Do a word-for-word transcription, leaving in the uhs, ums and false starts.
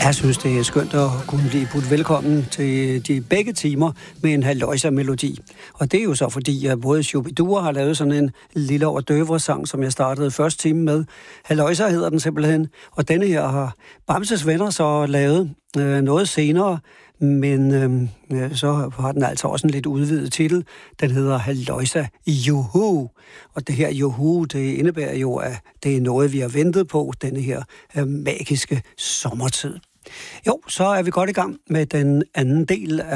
Jeg synes, det er skønt at kunne blive budt velkommen til de begge timer med en halløjsa-melodi. Og det er jo så fordi, at både Shubidua har lavet sådan en lille overdøver-sang, som jeg startede første time med. Halløjsa hedder den simpelthen. Og denne her har Bamses Venner så lavet øh, noget senere, men øh, så har den altså også en lidt udvidet titel. Den hedder Halløjsa Juhu. Og det her Juhu, det indebærer jo, at det er noget, vi har ventet på, denne her øh, magiske sommertid. Jo, så er vi godt i gang med den anden del af